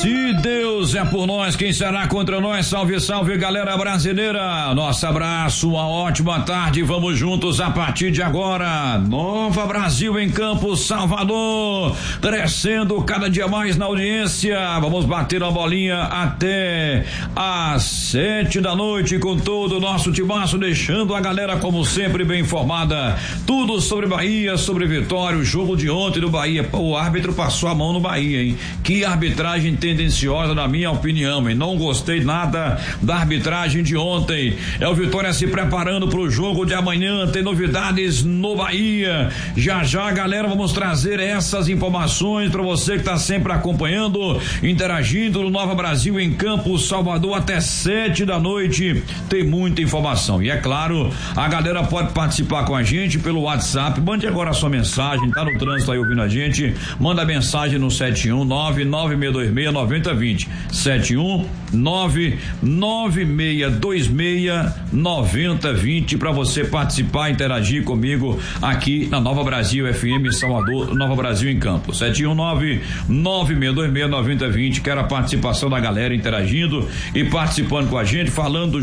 Se Deus é por nós, quem será contra nós? Salve, salve, galera brasileira. Nosso abraço, uma ótima tarde. Vamos juntos a partir de agora. Nova Brasil em Campos, Salvador, crescendo cada dia mais na audiência. Vamos bater a bolinha até às 7 da noite com todo o nosso timaço, deixando a galera como sempre bem informada. Tudo sobre Bahia, sobre Vitória, o jogo de ontem do Bahia. O árbitro passou a mão no Bahia, hein? Que arbitragem tendenciosa, na minha opinião, hein? Não gostei nada da arbitragem de ontem. É o Vitória se preparando para o jogo de amanhã, tem novidades no Bahia. Já já, galera, vamos trazer essas informações para você que está sempre acompanhando, interagindo no Nova Brasil em Campos, Salvador, até 7 da noite. Tem muita informação. E é claro, a galera pode participar com a gente pelo WhatsApp. Mande agora a sua mensagem, tá no trânsito aí ouvindo a gente, manda mensagem no 71996269020, 71996269020 para você participar, interagir comigo aqui na Nova Brasil FM Salvador, Nova Brasil em Campos, 71996269020. Quero a participação da galera interagindo e participando com a gente, falando